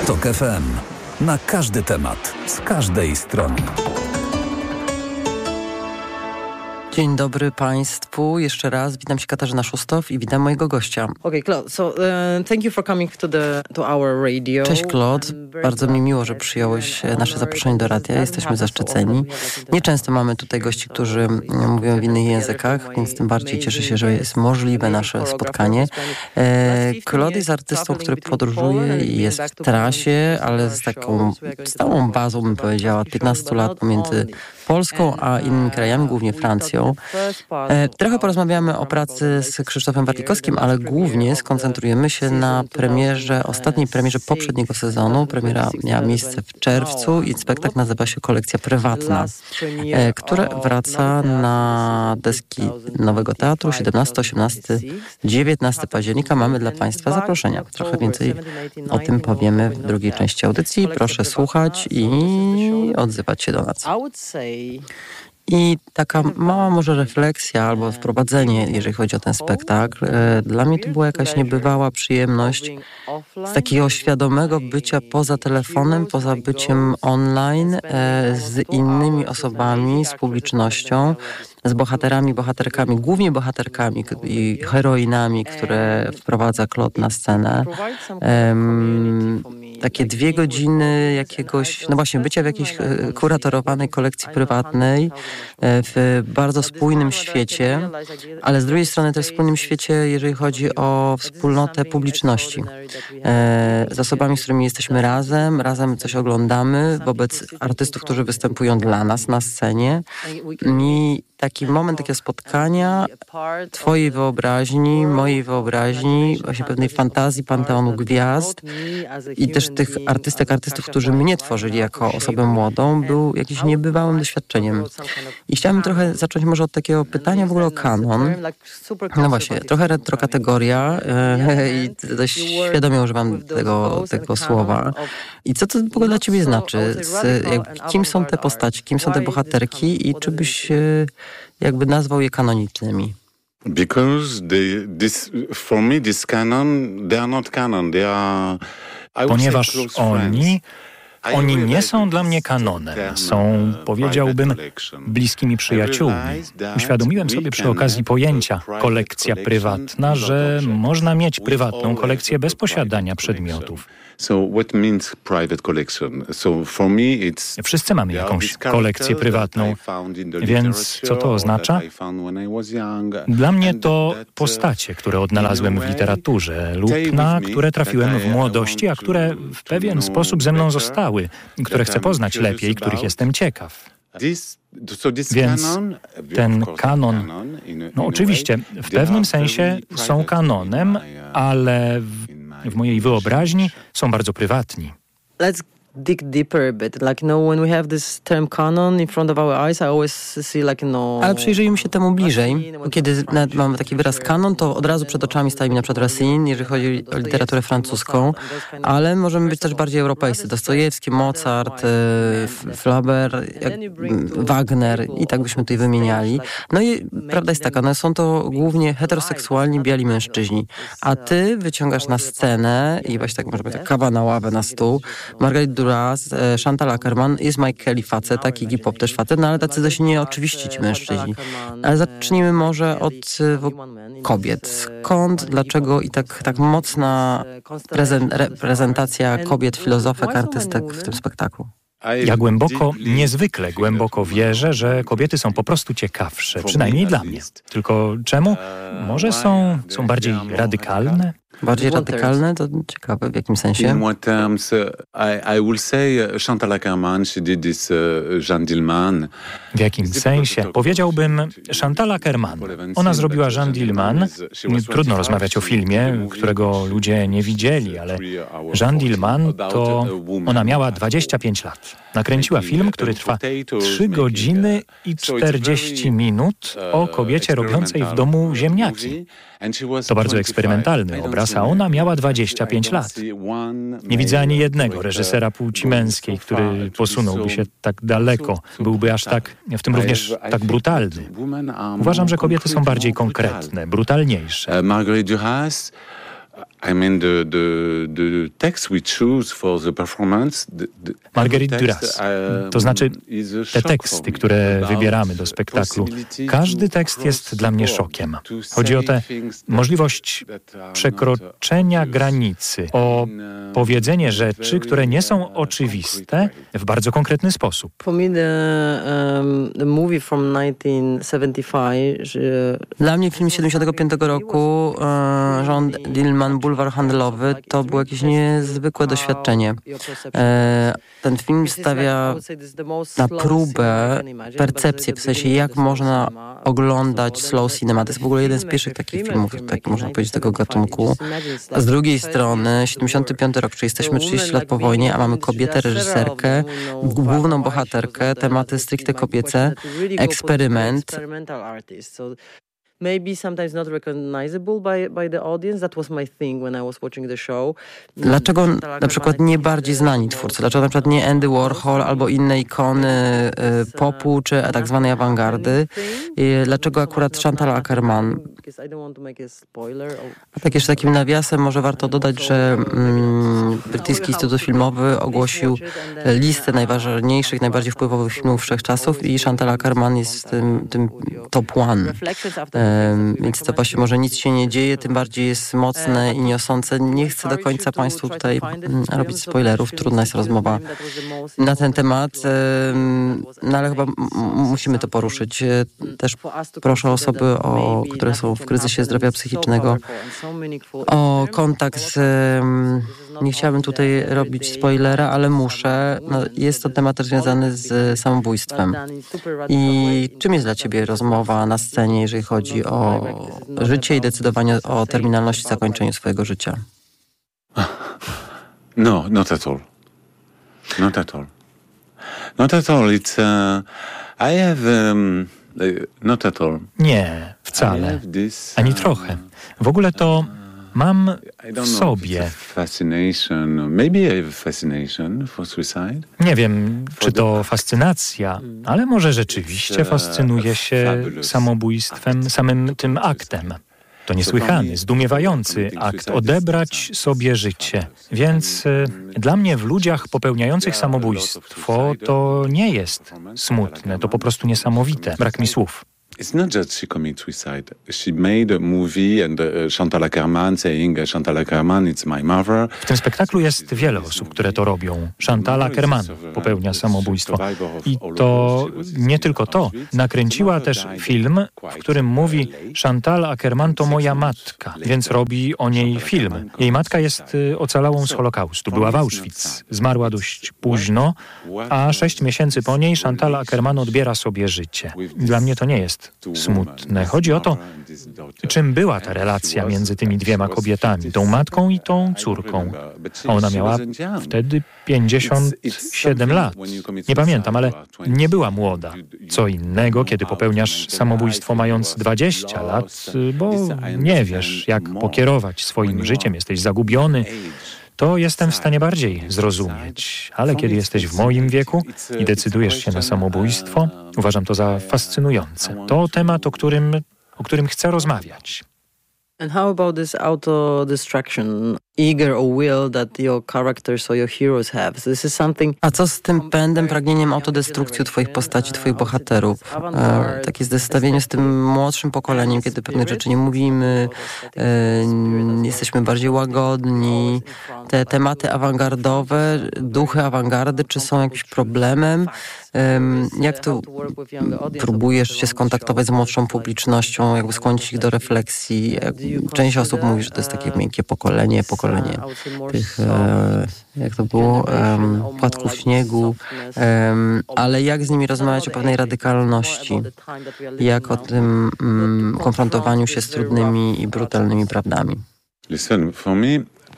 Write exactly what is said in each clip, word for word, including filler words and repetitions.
Tok F M. Na każdy temat, z każdej strony. Dzień dobry Państwu. Jeszcze raz witam się, Katarzyna Szustow, i witam mojego gościa. Okay, Claude, so uh, thank you for coming to the to our radio. Cześć Claude, bardzo mi miło, że przyjąłeś nasze zaproszenie do radia. Jesteśmy zaszczyceni. Nieczęsto mamy tutaj gości, którzy mówią w innych językach, więc tym bardziej cieszę się, że jest możliwe nasze spotkanie. E, Claude jest artystą, który podróżuje i jest w trasie, ale z taką stałą bazą, bym powiedziała, od piętnastu lat pomiędzy Polską a innymi krajami, głównie Francją. E, trochę porozmawiamy o pracy z Krzysztofem Warlikowskim, ale głównie skoncentrujemy się na premierze, ostatniej premierze poprzedniego sezonu. Premiera miała miejsce w czerwcu i spektakl nazywa się Kolekcja Prywatna, e, które wraca na deski Nowego Teatru siedemnastego, osiemnastego, dziewiętnastego października. Mamy dla Państwa zaproszenia. Trochę więcej o tym powiemy w drugiej części audycji. Proszę słuchać i odzywać się do nas. I taka mała może refleksja albo wprowadzenie, jeżeli chodzi o ten spektakl. Dla mnie to była jakaś niebywała przyjemność z takiego świadomego bycia poza telefonem, poza byciem online, z innymi osobami, z publicznością, z bohaterami, bohaterkami, głównie bohaterkami i heroinami, które wprowadza Claude na scenę. Um, takie dwie godziny jakiegoś, no właśnie, bycia w jakiejś kuratorowanej kolekcji prywatnej, w bardzo spójnym świecie, ale z drugiej strony też spójnym świecie, jeżeli chodzi o wspólnotę publiczności. Z osobami, z którymi jesteśmy razem, razem coś oglądamy, wobec artystów, którzy występują dla nas na scenie. I taki moment takiego spotkania twojej wyobraźni, mojej wyobraźni, właśnie pewnej fantazji panteonu gwiazd i też tych artystek, artystów, którzy mnie tworzyli jako osobę młodą, był jakimś niebywałym doświadczeniem. I chciałabym trochę zacząć może od takiego pytania w ogóle o kanon. No właśnie, trochę retro kategoria e, i dość świadomie używam tego, tego słowa. I co to w ogóle dla ciebie znaczy? Z, jak, kim są te postaci, kim są te bohaterki i czy byś e, jakby nazwał je kanonicznymi? Because they, this, for me, this canon, they are not canon. They are, Ponieważ oni, oni nie są dla mnie kanonem, są, powiedziałbym, bliskimi przyjaciółmi. Uświadomiłem sobie przy okazji pojęcia kolekcja prywatna, że można mieć prywatną kolekcję bez posiadania przedmiotów. Wszyscy mamy jakąś kolekcję prywatną, więc co to oznacza? Dla mnie to postacie, które odnalazłem w literaturze lub na które trafiłem w młodości, a które w pewien sposób ze mną zostały, które chcę poznać lepiej, których jestem ciekaw. Więc ten kanon, no oczywiście w pewnym sensie są kanonem, ale w w mojej wyobraźni są bardzo prywatni. Let's dig deeper a bit. Like, you know, when we have this term canon in front of our eyes, I always see, like, you know... Ale przyjrzyjmy się temu bliżej. Kiedy mamy taki wyraz kanon, to od razu przed oczami stoi mi na przykład Racine, jeżeli chodzi o literaturę francuską, ale możemy być też bardziej europejscy. Dostojewski, Mozart, Flaubert, Wagner i tak byśmy tutaj wymieniali. No i prawda jest taka, no są to głównie heteroseksualni, biali mężczyźni. A ty wyciągasz na scenę i właśnie tak może być tak, kawa na ławę, na stół, Marguerite Duras, Chantal Akerman, jest Mike Kelly facet, taki Iggy Pop też facet, no ale tacy dość nieoczywiści ci mężczyźni. Ale zacznijmy może od kobiet. Skąd, dlaczego i tak, tak mocna prezen- reprezentacja kobiet, filozofek, artystek w tym spektaklu? Ja głęboko, niezwykle głęboko wierzę, że kobiety są po prostu ciekawsze, przynajmniej dla mnie. Tylko czemu? Może są, są bardziej radykalne? Bardziej radykalne? To ciekawe, w jakim sensie? In what terms, uh, I, I will say Chantal Akerman, she did this uh, Jeanne Dillman. W jakim sensie? Powiedziałbym Chantal Akerman. Ona zrobiła Jeanne Dillman. Trudno rozmawiać o filmie, którego ludzie nie widzieli, ale Jeanne Dillman to... Ona miała dwadzieścia pięć lat. Nakręciła film, który trwa trzy godziny i czterdzieści minut o kobiecie robiącej w domu ziemniaki. To bardzo eksperymentalny obraz, a ona miała dwadzieścia pięć lat. Nie widzę ani jednego reżysera płci męskiej, który posunąłby się tak daleko, byłby aż tak, w tym również tak brutalny. Uważam, że kobiety są bardziej konkretne, brutalniejsze. Marguerite Duras, I mean the the the text we choose for the performance. The, the Marguerite Duras. To znaczy te teksty, które wybieramy do spektaklu. Każdy tekst jest dla mnie szokiem. Chodzi o tę możliwość przekroczenia granicy, o powiedzenie rzeczy, które nie są oczywiste w bardzo konkretny sposób. For me, the, um, the movie from nineteen seventy-five. Dla mnie film siedemdziesiątego piątego roku e, Jean Dillman, Bulwar Handlowy, to było jakieś niezwykłe doświadczenie. E, ten film stawia na próbę percepcję, w sensie jak można oglądać slow cinema. To jest w ogóle jeden z pierwszych takich filmów, tak można powiedzieć, tego gatunku. A z drugiej strony siedemdziesiąty piąty rok, czyli jesteśmy trzydzieści lat po wojnie, a mamy kobietę reżyserkę, główną bohaterkę, tematy stricte kobiece, eksperyment. Maybe sometimes not recognizable by, by the audience. That was my thing when I was watching the show. Dlaczego na przykład nie bardziej znani twórcy? Dlaczego na przykład nie Andy Warhol albo inne ikony y, popu czy tak zwanej awangardy? I dlaczego akurat Chantal Akerman? A tak jeszcze takim nawiasem może warto dodać, że mm, Brytyjski Instytut Filmowy ogłosił listę najważniejszych, najbardziej wpływowych filmów wszechczasów i Chantal Akerman jest tym, tym top one. Więc to właśnie może nic się nie dzieje, tym bardziej jest mocne i niosące. Nie chcę do końca Państwu tutaj robić spoilerów, trudna jest rozmowa na ten temat, no ale chyba musimy to poruszyć. Też proszę osoby, o, które są w kryzysie zdrowia psychicznego, o kontakt z... Nie chciałabym tutaj robić spoilera, ale muszę. No, jest to temat związany z samobójstwem. I czym jest dla ciebie rozmowa na scenie, jeżeli chodzi o życie i decydowanie o terminalności zakończenia swojego życia? No, not at all. Not at all. Not at all. It's uh, I have um, not at all. Nie, wcale. Ani trochę. W ogóle to mam w sobie. Nie wiem, czy to fascynacja, ale może rzeczywiście fascynuje się samobójstwem, samym tym aktem. To niesłychany, zdumiewający akt odebrać sobie życie. Więc y, dla mnie w ludziach popełniających samobójstwo to nie jest smutne, to po prostu niesamowite. Brak mi słów. It's not just she commits suicide. She made a movie and uh, Chantal Akerman saying uh, Chantal Akerman, it's my mother. W tym spektaklu jest wiele osób, które to robią. Chantal Akerman popełnia samobójstwo. I to nie tylko to. Nakręciła też film, w którym mówi Chantal Akerman to moja matka, więc robi o niej film. Jej matka jest ocalałą z Holokaustu. Była w Auschwitz. Zmarła dość późno, a sześć miesięcy po niej Chantal Akerman odbiera sobie życie. Dla mnie to nie jest smutne. Chodzi o to, czym była ta relacja między tymi dwiema kobietami, tą matką i tą córką. A ona miała wtedy pięćdziesiąt siedem lat. Nie pamiętam, ale nie była młoda. Co innego, kiedy popełniasz samobójstwo mając dwadzieścia lat, bo nie wiesz, jak pokierować swoim życiem, jesteś zagubiony. To jestem w stanie bardziej zrozumieć. Ale kiedy jesteś w moim wieku i decydujesz się na samobójstwo, uważam to za fascynujące. To temat, o którym, o którym chcę rozmawiać. And how about this auto-destruction, eager or will that your characters or your heroes have? So this is something... A co z tym pędem, pragnieniem autodestrukcji twoich postaci, twoich bohaterów? E, takie zestawienie z tym młodszym pokoleniem, kiedy pewnych rzeczy nie mówimy, e, jesteśmy bardziej łagodni. Te tematy awangardowe, duchy awangardy, czy są jakimś problemem? E, jak tu próbujesz się skontaktować z młodszą publicznością, jakby skłonić ich do refleksji? Część osób mówi, że to jest takie miękkie pokolenie, pokolenie tych, e, jak to było, e, płatków śniegu, e, ale jak z nimi rozmawiać o pewnej radykalności, jak o tym mm, konfrontowaniu się z trudnymi i brutalnymi prawdami? Listen, for me,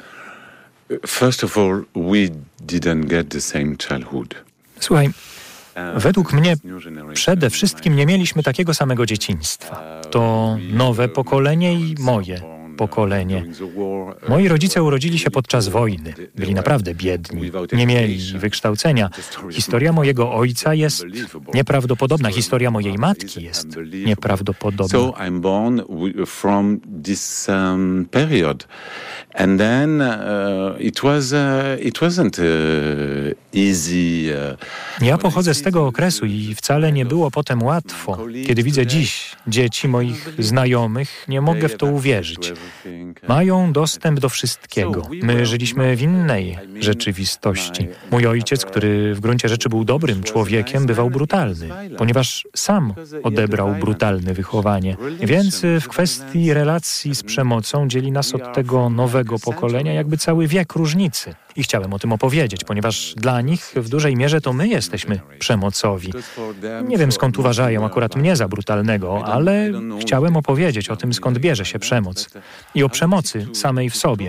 first of all, we didn't get the same childhood. Słuchaj, według mnie przede wszystkim nie mieliśmy takiego samego dzieciństwa. To nowe pokolenie i moje. pokolenie. Moi rodzice urodzili się podczas wojny. Byli naprawdę biedni. Nie mieli wykształcenia. Historia mojego ojca jest nieprawdopodobna. Historia mojej matki jest nieprawdopodobna. So I'm born from this um, period. And then uh, it was uh, it wasn't uh, easy. Uh, Ja pochodzę z tego okresu i wcale nie było potem łatwo. Kiedy widzę dziś dzieci moich znajomych, nie mogę w to uwierzyć. Mają dostęp do wszystkiego. My żyliśmy w innej rzeczywistości. Mój ojciec, który w gruncie rzeczy był dobrym człowiekiem, bywał brutalny, ponieważ sam odebrał brutalne wychowanie. Więc w kwestii relacji z przemocą dzieli nas od tego nowego pokolenia jakby cały wiek różnicy. I chciałem o tym opowiedzieć, ponieważ dla nich w dużej mierze to my jesteśmy przemocowi. Nie wiem, skąd uważają akurat mnie za brutalnego, ale chciałem opowiedzieć o tym, skąd bierze się przemoc i o przemocy samej w sobie.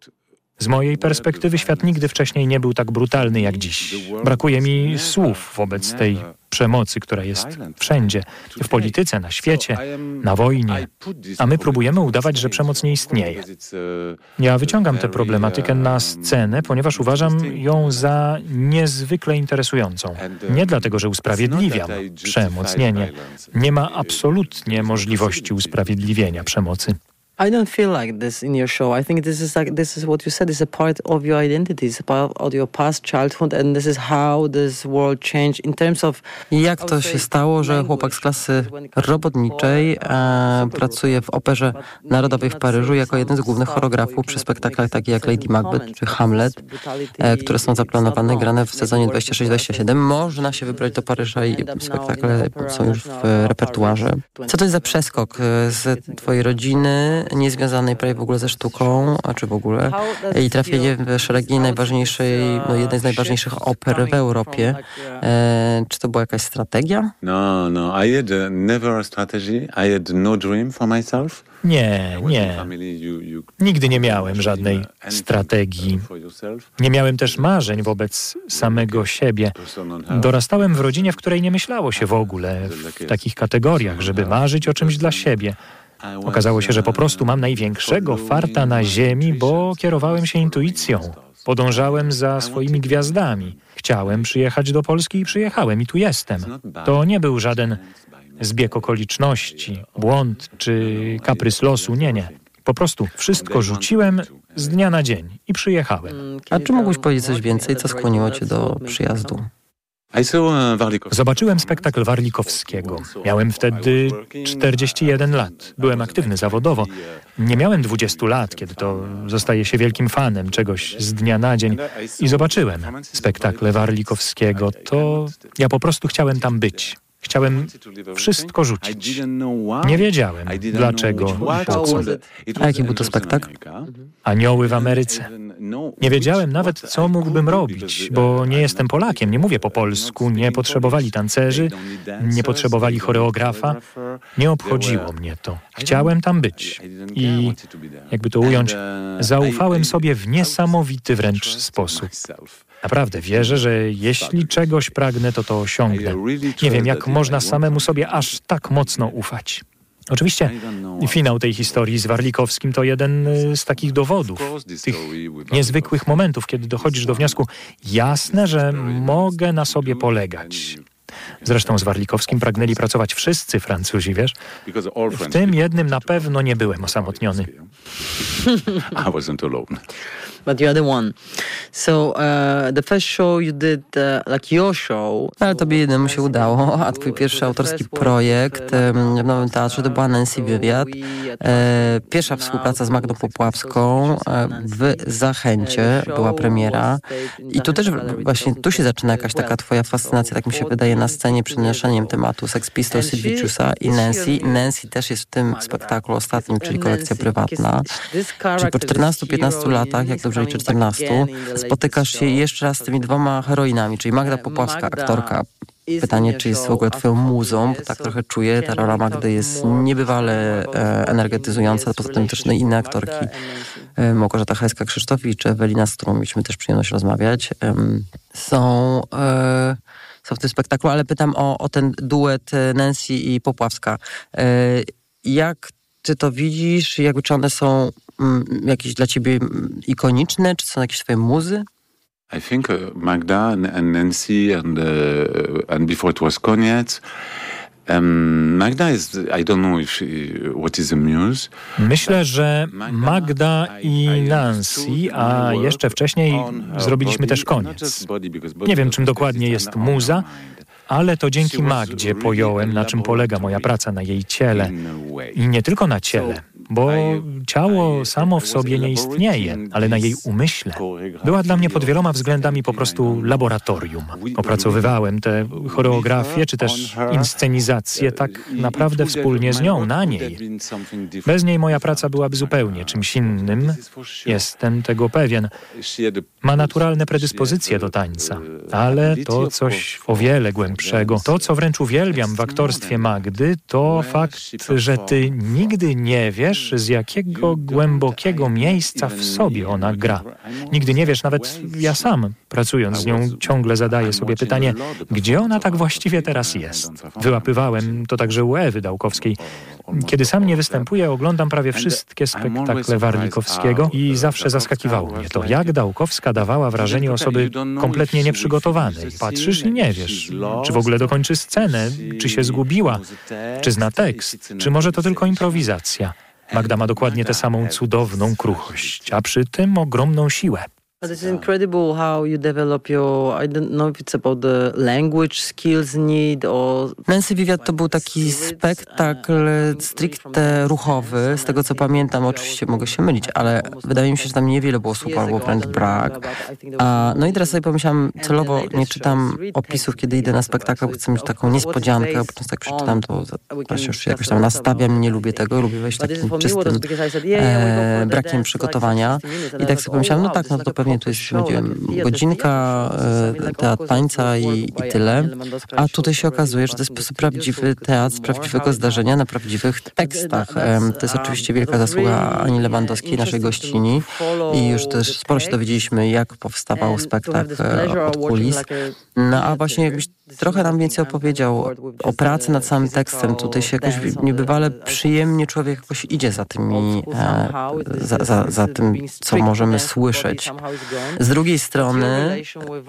Z mojej perspektywy świat nigdy wcześniej nie był tak brutalny jak dziś. Brakuje mi słów wobec tej przemocy, która jest wszędzie. W polityce, na świecie, na wojnie. A my próbujemy udawać, że przemoc nie istnieje. Ja wyciągam tę problematykę na scenę, ponieważ uważam ją za niezwykle interesującą. Nie dlatego, że usprawiedliwiam przemoc. Nie, nie. Nie ma absolutnie możliwości usprawiedliwienia przemocy. I don't feel like this in your show. I think this is like this is what you said. It's a part of your identity. It's a part of your past childhood, and this is how this world changed in terms of. Jak to się stało, że chłopak z klasy robotniczej e, pracuje w Operze Narodowej w Paryżu jako jeden z głównych choreografów przy spektaklach takich jak Lady Macbeth czy Hamlet, e, które są zaplanowane, grane w sezonie dwadzieścia sześć dwadzieścia siedem. Można się wybrać do Paryża i spektakle są już w repertuarze. Co to jest za przeskok z twojej rodziny, niezwiązanej prawie w ogóle ze sztuką, a czy w ogóle, i trafienie w szeregi najważniejszej, no jednej z najważniejszych oper w Europie. E, czy to była jakaś strategia? No, no, I had uh, never a strategy. I had no dream for myself. Nie, nie. Nigdy nie miałem żadnej strategii. Nie miałem też marzeń wobec samego siebie. Dorastałem w rodzinie, w której nie myślało się w ogóle w takich kategoriach, żeby marzyć o czymś dla siebie. Okazało się, że po prostu mam największego farta na ziemi, bo kierowałem się intuicją. Podążałem za swoimi gwiazdami. Chciałem przyjechać do Polski i przyjechałem i tu jestem. To nie był żaden zbieg okoliczności, błąd czy kaprys losu. Nie, nie. Po prostu wszystko rzuciłem z dnia na dzień i przyjechałem. A czy mógłbyś powiedzieć coś więcej? Co skłoniło cię do przyjazdu? Zobaczyłem spektakl Warlikowskiego. Miałem wtedy czterdzieści jeden lat. Byłem aktywny zawodowo. Nie miałem dwudziestu lat, kiedy to zostaje się wielkim fanem czegoś z dnia na dzień. I zobaczyłem spektakl Warlikowskiego. To ja po prostu chciałem tam być. Chciałem wszystko rzucić. Nie wiedziałem, dlaczego i po co. A jaki był to spektakl? Anioły w Ameryce. Nie wiedziałem nawet, co mógłbym robić, bo nie jestem Polakiem, nie mówię po polsku, nie potrzebowali tancerzy, nie potrzebowali choreografa. Nie obchodziło mnie to. Chciałem tam być. I, jakby to ująć, zaufałem sobie w niesamowity wręcz sposób. Naprawdę wierzę, że jeśli czegoś pragnę, to to osiągnę. Nie wiem, jak można samemu sobie aż tak mocno ufać. Oczywiście finał tej historii z Warlikowskim to jeden z takich dowodów, tych niezwykłych momentów, kiedy dochodzisz do wniosku, jasne, że mogę na sobie polegać. Zresztą z Warlikowskim pragnęli pracować wszyscy Francuzi, wiesz? W tym jednym na pewno nie byłem osamotniony. I wasn't alone. But you're the one. So uh, the first show you did, uh, like your show. Ale tobie jednemu się udało, a twój pierwszy autorski projekt w Nowym Teatrze to była Nancy Wywiad. E, pierwsza współpraca z Magdą Popławską w Zachęcie była premiera. I tu też właśnie, tu się zaczyna jakaś taka twoja fascynacja, tak mi się wydaje, na scenie przenoszeniem tematu Sex Pistols, Sid Viciousa i Nancy. Nancy też jest w tym spektaklu ostatnim, czyli kolekcja prywatna. Czyli po czternastu piętnastu latach, jak dobrze liczę, czternastu, spotykasz się jeszcze raz z tymi dwoma heroinami, czyli Magda Popławska, aktorka. Pytanie, czy jest w ogóle twoją muzą, bo tak trochę czuję, ta rola Magdy jest niebywale e, energetyzująca, poza tym też no, inne aktorki, e, Małgorzata Hajska-Krzysztofowicz, Ewelina, z którą mieliśmy też przyjemność rozmawiać, e, są, e, są w tym spektaklu, ale pytam o, o ten duet Nancy i Popławska. E, jak ty to widzisz? Jakby czy one są mm, jakieś dla ciebie ikoniczne? Czy są jakieś twoje muzy? I think uh, Magda and, and Nancy and, uh, and before it was Koniec. Um, Magda is, I don't know if she, what is a muse. Myślę, że Magda i Nancy, a jeszcze wcześniej zrobiliśmy też Koniec. Nie wiem, czym dokładnie jest muza, ale to dzięki Magdzie pojąłem, na czym polega moja praca na jej ciele. I nie tylko na ciele, bo ciało samo w sobie nie istnieje, ale na jej umyśle. Była dla mnie pod wieloma względami po prostu laboratorium. Opracowywałem te choreografie, czy też inscenizacje tak naprawdę wspólnie z nią, na niej. Bez niej moja praca byłaby zupełnie czymś innym. Jestem tego pewien. Ma naturalne predyspozycje do tańca, ale to coś o wiele głębszego. To, co wręcz uwielbiam w aktorstwie Magdy, to fakt, że ty nigdy nie wiesz, z jakiego głębokiego miejsca w sobie ona gra. Nigdy nie wiesz, nawet ja sam, pracując z nią, ciągle zadaję sobie pytanie, gdzie ona tak właściwie teraz jest. Wyłapywałem to także u Ewy Dałkowskiej. Kiedy sam nie występuję, oglądam prawie wszystkie spektakle Warlikowskiego i zawsze zaskakiwało mnie to, jak Dałkowska dawała wrażenie osoby kompletnie nieprzygotowanej. Patrzysz i nie wiesz, czy w ogóle dokończy scenę, czy się zgubiła, czy zna tekst, czy może to tylko improwizacja. Magda ma dokładnie tę samą cudowną kruchość, a przy tym ogromną siłę. But it's incredible how you develop your, I don't know if it's about the language skills need or... Nancy Viviat to był taki spektakl stricte ruchowy, z tego co pamiętam, oczywiście mogę się mylić, ale wydaje mi się, że tam niewiele było słów albo wręcz brak. A, no i teraz sobie pomyślałam, celowo nie czytam opisów, kiedy idę na spektakl, bo chcę mieć taką niespodziankę, a potem tak przeczytam, to właśnie już jakoś tam nastawiam, nie lubię tego, lubię wejść takim czystym e, brakiem przygotowania. I tak sobie pomyślałam, no tak, no to pewnie to jest będzie godzinka e, teatr tańca i, i tyle. A tutaj się okazuje, że to jest po prostu prawdziwy teatr z prawdziwego zdarzenia na prawdziwych tekstach. E, to jest oczywiście wielka zasługa Ani Lewandowskiej, naszej gościni. I już też sporo się dowiedzieliśmy, jak powstawał spektakl od kulis. No a właśnie jakbyś trochę nam więcej opowiedział o pracy nad samym tekstem. Tutaj się jakoś niebywale przyjemnie człowiek jakoś idzie za tymi, e, za, za, za tym, co możemy słyszeć. Z drugiej strony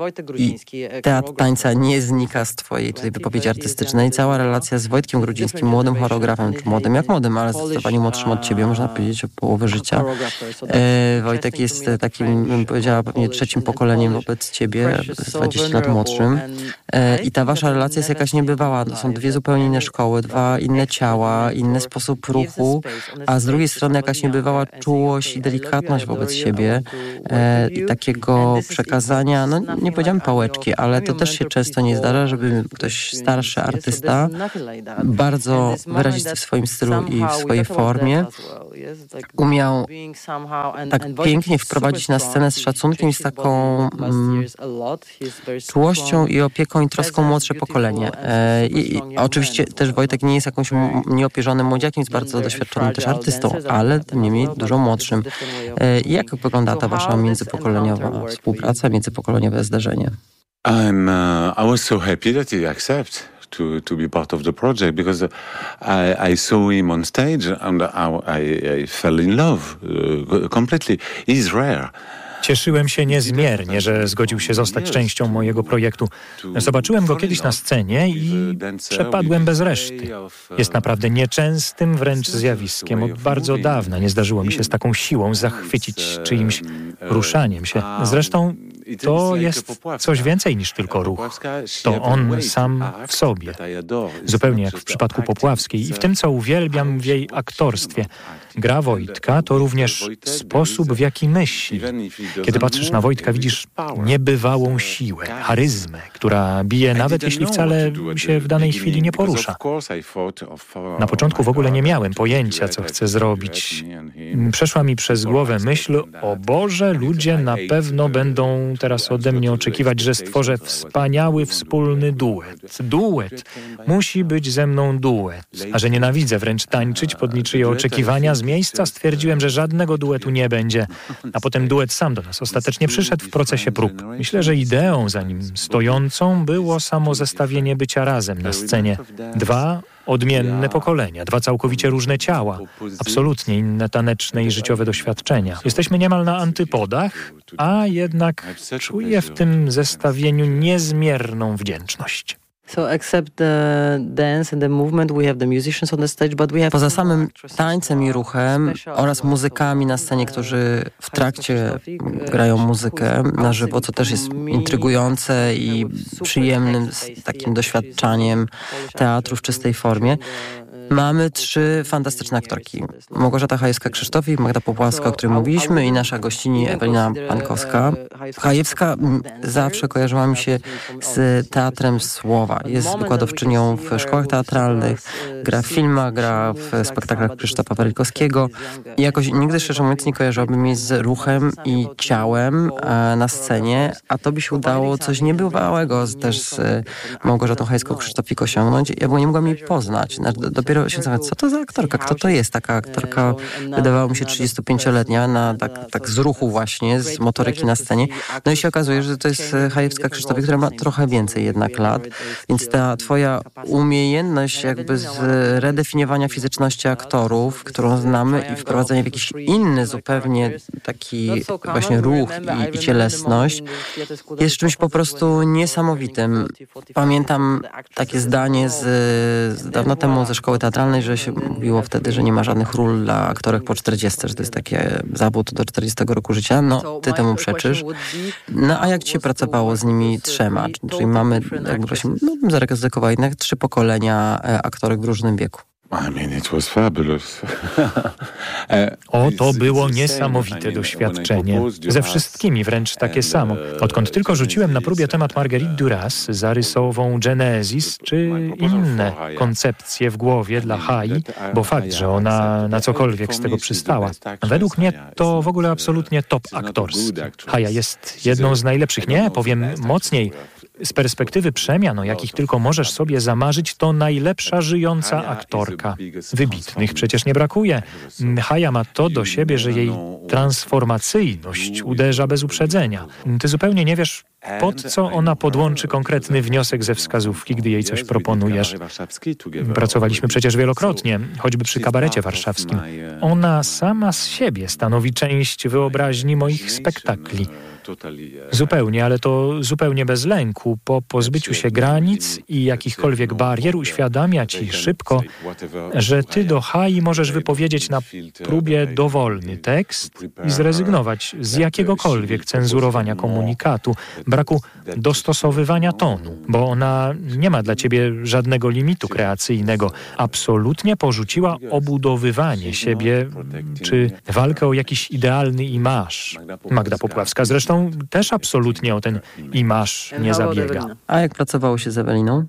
teatr tańca nie znika z twojej tutaj wypowiedzi artystycznej. Cała relacja z Wojtkiem Grudzińskim, młodym choreografem, czy młodym jak młodym, ale zdecydowanie młodszym od ciebie, można powiedzieć o połowę życia. E, Wojtek jest takim, bym powiedziała, pewnie trzecim pokoleniem wobec ciebie, dwadzieścia lat młodszym. E, I ta wasza relacja jest jakaś niebywała. To są dwie zupełnie inne szkoły, dwa inne ciała, inny sposób ruchu, a z drugiej strony jakaś niebywała czułość i delikatność wobec siebie. E, I takiego przekazania, no nie powiedziałem pałeczki, ale to też się często nie zdarza, żeby ktoś starszy artysta bardzo wyrazisty w swoim stylu i w swojej formie umiał tak pięknie wprowadzić na scenę z szacunkiem i z taką mm, czułością i opieką i troską młodsze pokolenie. E, i, I oczywiście też Wojtek nie jest jakąś nieopierzonym młodziakiem, jest bardzo doświadczonym też artystą, ale tym niemniej dużo młodszym. E, jak wygląda ta wasza międzypokoleniowa współpraca, międzypokoleniowe zdarzenie? I'm, uh, I was so happy that he accepted to, to be part of the project because I, I saw him on stage and I, I, I fell in love uh, completely. He's rare. Cieszyłem się niezmiernie, że zgodził się zostać częścią mojego projektu. Zobaczyłem go kiedyś na scenie i przepadłem bez reszty. Jest naprawdę nieczęstym wręcz zjawiskiem. Od bardzo dawna nie zdarzyło mi się z taką siłą zachwycić czyimś ruszaniem się. Zresztą to jest coś więcej niż tylko ruch. To on sam w sobie. Zupełnie jak w przypadku Popławskiej i w tym, co uwielbiam w jej aktorstwie. Gra Wojtka to również sposób, w jaki myśli. Kiedy patrzysz na Wojtka, widzisz niebywałą siłę, charyzmę, która bije nawet jeśli wcale się w danej chwili nie porusza. Na początku w ogóle nie miałem pojęcia, co chcę zrobić. Przeszła mi przez głowę myśl, o Boże, ludzie na pewno będą teraz ode mnie oczekiwać, że stworzę wspaniały wspólny duet. Duet. Musi być ze mną duet. A że nienawidzę wręcz tańczyć pod niczyje oczekiwania, z miejsca stwierdziłem, że żadnego duetu nie będzie. A potem duet sam do nas ostatecznie przyszedł w procesie prób. Myślę, że ideą za nim stojącą było samo zestawienie bycia razem na scenie. Dwa odmienne pokolenia, dwa całkowicie różne ciała, absolutnie inne taneczne i życiowe doświadczenia. Jesteśmy niemal na antypodach, a jednak czuję w tym zestawieniu niezmierną wdzięczność. So except the dance and the movement, we have the musicians on the stage, but we have... Poza samym tańcem i ruchem oraz muzykami na scenie, którzy w trakcie grają muzykę na żywo, co też jest intrygujące i przyjemnym takim doświadczaniem teatru w czystej formie. Mamy trzy fantastyczne aktorki. Małgorzata Chajewska-Krzysztof, Magda Popławska, o której mówiliśmy, i nasza gościni Ewelina Pankowska. Chajewska zawsze kojarzyła mi się z teatrem słowa. Jest wykładowczynią w szkołach teatralnych, gra w filmach, gra w spektaklach Krzysztofa Waryłkowskiego. I jakoś nigdy, szczerze mówiąc, nie kojarzyłabym jej z ruchem i ciałem na scenie, a to by się udało coś niebywałego też z Małgorzatą Chajewską-Krzysztofik osiągnąć. Ja bo nie mogłam jej poznać. Dopiero się zastanawiać, co to za aktorka, kto to jest taka aktorka, wydawało mi się trzydziestopięcioletnia, na, tak, tak z ruchu właśnie, z motoryki na scenie. No i się okazuje, że to jest Chajewska Krzysztof, która ma trochę więcej jednak lat, więc ta twoja umiejętność jakby z redefiniowania fizyczności aktorów, którą znamy, i wprowadzenia w jakiś inny zupełnie taki właśnie ruch i, i cielesność jest czymś po prostu niesamowitym. Pamiętam takie zdanie z, z dawno temu ze szkoły teatralnej, że się mówiło wtedy, że nie ma żadnych ról dla aktorek po czterdziestce, że to jest taki zawód do czterdziestego roku życia. No, ty temu przeczysz. No, a jak ci się pracowało z nimi trzema? Czyli mamy, jakby właśnie, no, zaryzykowała jednak trzy pokolenia aktorek w różnym wieku. I mean, it was fabulous. O, to było niesamowite doświadczenie. Ze wszystkimi wręcz takie samo. Odkąd tylko rzuciłem na próbie temat Marguerite Duras, zarysową Genesis, czy inne koncepcje w głowie dla Hai, bo fakt, że ona na cokolwiek z tego przystała. Według mnie to w ogóle absolutnie top aktorski. Haja jest jedną z najlepszych, nie, powiem mocniej, z perspektywy przemian, o jakich tylko możesz sobie zamarzyć, to najlepsza żyjąca aktorka. Wybitnych przecież nie brakuje. Haja ma to do siebie, że jej transformacyjność uderza bez uprzedzenia. Ty zupełnie nie wiesz, pod co ona podłączy konkretny wniosek ze wskazówki, gdy jej coś proponujesz. Pracowaliśmy przecież wielokrotnie, choćby przy kabarecie warszawskim. Ona sama z siebie stanowi część wyobraźni moich spektakli. Zupełnie, ale to zupełnie bez lęku. Po pozbyciu się granic i jakichkolwiek barier uświadamia ci szybko, że ty do Hai możesz wypowiedzieć na próbie dowolny tekst i zrezygnować z jakiegokolwiek cenzurowania komunikatu, braku dostosowywania tonu, bo ona nie ma dla ciebie żadnego limitu kreacyjnego. Absolutnie porzuciła obudowywanie siebie czy walkę o jakiś idealny imaż. Magda Popławska zresztą też absolutnie o ten imaż nie zabiega. A jak pracowało się z Eweliną?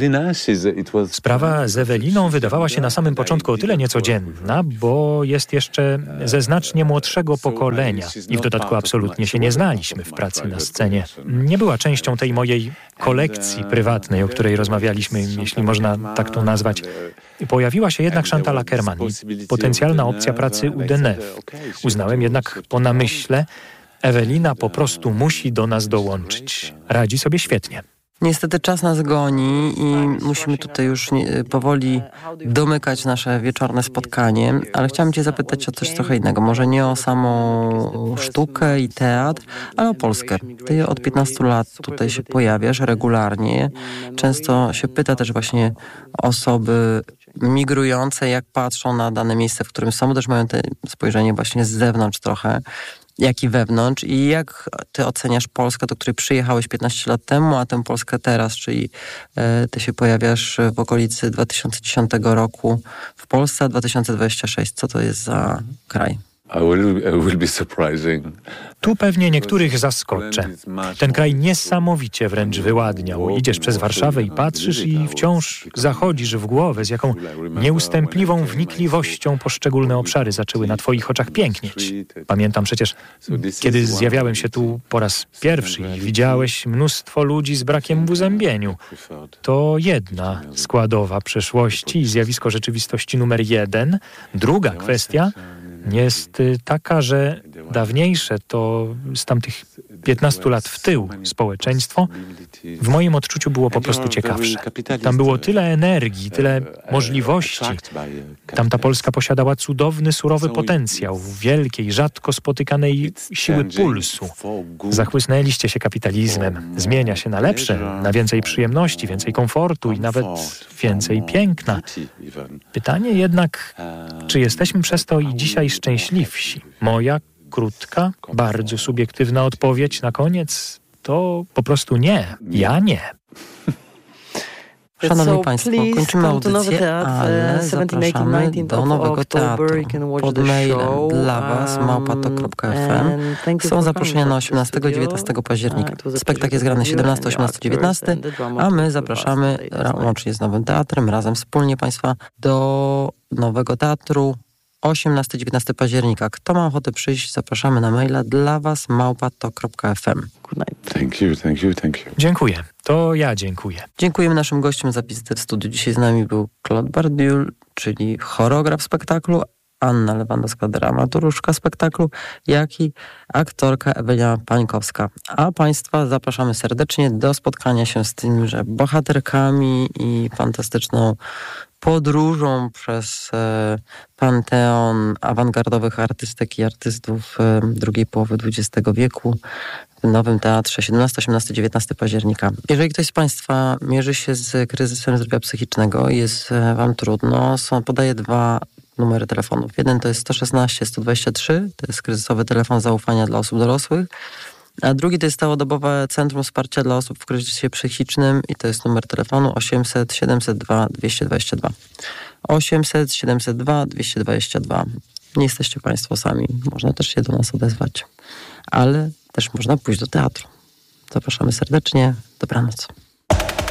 Sprawa z Eweliną wydawała się na samym początku o tyle niecodzienna, bo jest jeszcze ze znacznie młodszego pokolenia i w dodatku absolutnie się nie znaliśmy w pracy na scenie. Nie była częścią tej mojej kolekcji prywatnej, o której rozmawialiśmy, jeśli można tak to nazwać. Pojawiła się jednak Chantal Akerman i potencjalna opcja pracy u Deneuve. Uznałem jednak po namyśle, Ewelina po prostu musi do nas dołączyć. Radzi sobie świetnie. Niestety czas nas goni i musimy tutaj już nie, powoli domykać nasze wieczorne spotkanie, ale chciałam cię zapytać o coś trochę innego. Może nie o samą sztukę i teatr, ale o Polskę. Ty od piętnastu lat tutaj się pojawiasz regularnie. Często się pyta też właśnie osoby migrujące, jak patrzą na dane miejsce, w którym są, też mają te spojrzenie właśnie z zewnątrz trochę, jak i wewnątrz. I jak ty oceniasz Polskę, do której przyjechałeś piętnaście lat temu, a tę Polskę teraz, czyli e, ty się pojawiasz w okolicy dwa tysiące dziesiątego roku w Polsce, a dwa tysiące dwudziestym szóstym. Co to jest za kraj? I will, I will be surprising. Tu pewnie niektórych zaskoczę. Ten kraj niesamowicie wręcz wyładniał. Idziesz przez Warszawę i patrzysz i wciąż zachodzisz w głowę, z jaką nieustępliwą wnikliwością poszczególne obszary zaczęły na twoich oczach pięknieć. Pamiętam przecież, kiedy zjawiałem się tu po raz pierwszy i widziałeś mnóstwo ludzi z brakiem w uzębieniu. To jedna składowa przeszłości i zjawisko rzeczywistości numer jeden. Druga kwestia jest taka, że dawniejsze, to z tamtych piętnastu lat w tył społeczeństwo w moim odczuciu było po prostu ciekawsze. Tam było tyle energii, tyle możliwości. Tamta Polska posiadała cudowny, surowy potencjał, wielkiej, rzadko spotykanej siły pulsu. Zachłysnęliście się kapitalizmem. Zmienia się na lepsze, na więcej przyjemności, więcej komfortu i nawet więcej piękna. Pytanie jednak, czy jesteśmy przez to i dzisiaj szczęśliwsi? Moja krótka, bardzo subiektywna odpowiedź na koniec to po prostu nie. Ja nie. Szanowni Państwo, kończymy audycję, ale zapraszamy do Nowego Teatru pod mailem dla Was małpatok kropka f m. Są zaproszenia na osiemnastego i dziewiętnastego października. Spektakl jest grany siedemnastego, osiemnastego, dziewiętnastego, a my zapraszamy łącznie z Nowym Teatrem, razem wspólnie Państwa do Nowego Teatru osiemnastego, dziewiętnastego października. Kto ma ochotę przyjść, zapraszamy na maila dla Was małpatok kropka f m. Good night. Thank you, thank you, thank you. Dziękuję. To ja dziękuję. Dziękujemy naszym gościom za wizytę w studiu. Dzisiaj z nami był Claude Bardiul, czyli choreograf spektaklu, Anna Lewandowska, dramaturżka spektaklu, jak i aktorka Ewelina Pańkowska. A Państwa zapraszamy serdecznie do spotkania się z tymże bohaterkami i fantastyczną podróżą przez e, panteon awangardowych artystek i artystów e, drugiej połowy dwudziestego wieku w Nowym Teatrze siedemnastego, osiemnastego, dziewiętnastego października. Jeżeli ktoś z Państwa mierzy się z kryzysem zdrowia psychicznego, jest e, Wam trudno, są, podaję dwa numery telefonów. Jeden to jest sto szesnaście, sto dwadzieścia trzy, to jest kryzysowy telefon zaufania dla osób dorosłych, a drugi to jest całodobowe Centrum Wsparcia dla Osób w Kryzysie Psychicznym i to jest numer telefonu osiemset, siedemset dwa, dwieście dwadzieścia dwa. osiemset, siedemset dwa, dwieście dwadzieścia dwa. Nie jesteście Państwo sami. Można też się do nas odezwać. Ale też można pójść do teatru. Zapraszamy serdecznie. Dobranoc.